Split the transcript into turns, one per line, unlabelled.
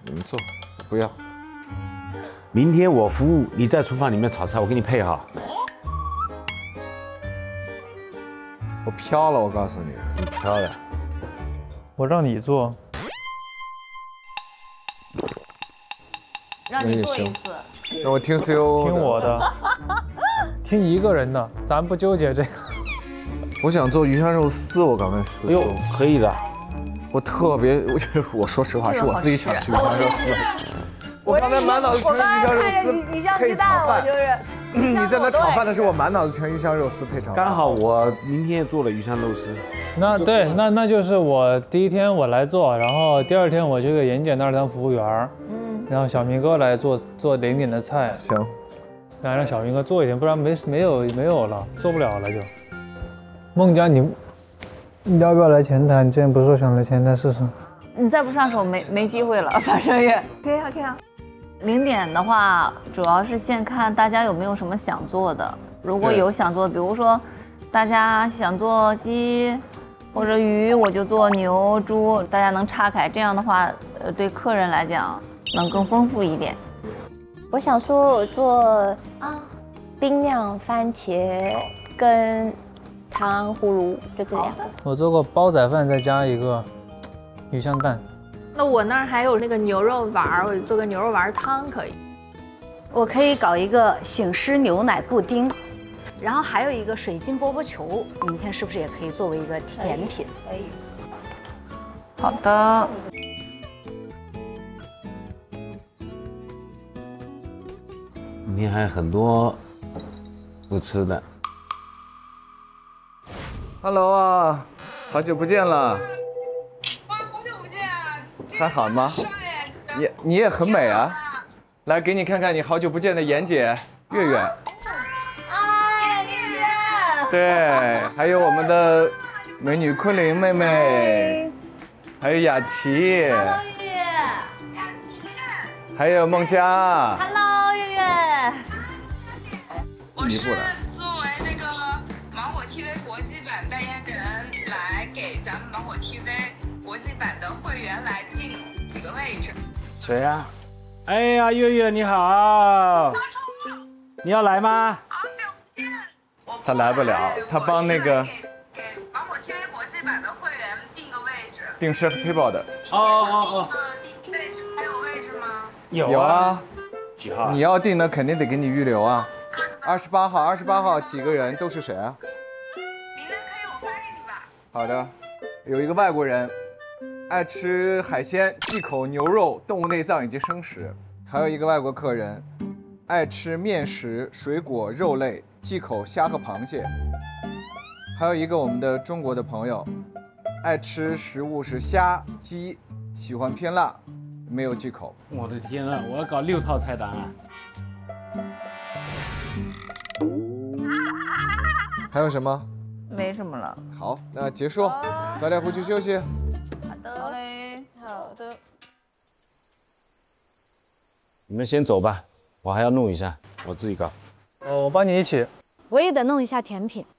你们坐，不要。
明天我服务，你在厨房里面炒菜，我给你配好。
我飘了，我告诉你。
你飘了。
我让你做。
让你做一次。
那我听 CEO
听我的，听一个人的，咱不纠结这个。
我想做鱼香肉丝，我刚才说。
哎呦，可以的。
我特别，我说实话，是我自己想吃鱼香肉丝。我刚才满脑子全是鱼香肉丝配炒饭。你在那炒饭的时候，我满脑子全鱼香肉丝配炒饭。
刚好我明天做了鱼香肉丝。
那对，那就是我第一天我来做，然后第二天我就给严姐那儿当服务员，然后小明哥来做零点的菜。
行，
然后让小明哥做一点，不然没有了，做不了了就。孟佳，你要不要来前台？你之前不是说想来前台试试？
你再不上手没机会了，反正也可以啊，可以啊。零点的话，主要是先看大家有没有什么想做的。如果有想做的，比如说大家想做鸡或者鱼，我就做牛、猪，大家能岔开。这样的话，对客人来讲能更丰富一点。
我想说，我做冰酿番茄跟糖葫芦，就这两个。
我做过煲仔饭，再加一个鱼香蛋。
那我那儿还有那个牛肉丸儿，我就做个牛肉丸汤可以。
我可以搞一个醒狮牛奶布丁，然后还有一个水晶波波球，明天是不是也可以作为一个甜品？
可以。
好的。
明天还有很多不吃的。
Hello 啊，好久不见了。
哇，好久不见啊！
还好吗？你也很美啊。来，给你看看你好久不见的妍姐月月。
哎，月月。
对，还有我们的美女昆凌妹妹，还有雅琪。
月月。
还有孟佳。
Hello， 月月。
我是作为那个芒果 TV 国际版代言人，来给咱们芒果 TV 国际版的会员来订几个位置。
谁呀？哎呀，月月你好，你要来吗？
好久不见。
他来不了，他帮那个
给芒果 TV 国际版的会员订个位置。
订 chef table 的。
哦。订位置还有位置吗？
有啊。
几号？
你要订的肯定得给你预留啊。28号几个人都是谁啊？
名单可以我发给你吧。
好的，有一个外国人，爱吃海鲜、忌口牛肉、动物内脏以及生食；还有一个外国客人，爱吃面食、水果、肉类，忌口虾和螃蟹；还有一个我们的中国的朋友，爱吃食物是虾、鸡，喜欢偏辣，没有忌口。
我的天啊，我要搞6套菜单啊！
还有什么？
没什么了。
好，那结束，早点回去休息。
好的。好嘞。
好的。
你们先走吧，我还要弄一下，我自己搞。
我帮你一起。
我也得弄一下甜品。